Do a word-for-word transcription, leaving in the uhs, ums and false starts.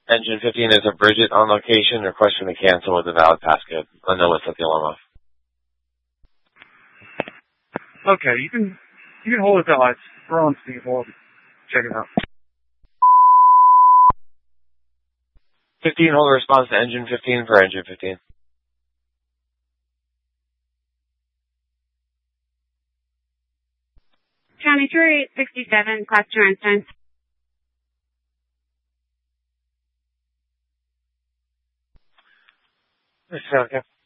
Engine fifteen is a Bridget on location, requesting to cancel with a valid passcode. Let know what's set the alarm off. Okay, you can you can hold it till lights. We're on speed. We'll check it out. fifteen, hold a response to engine fifteen for engine fifteen. County two eight sixty-seven, class two Einstein. Okay.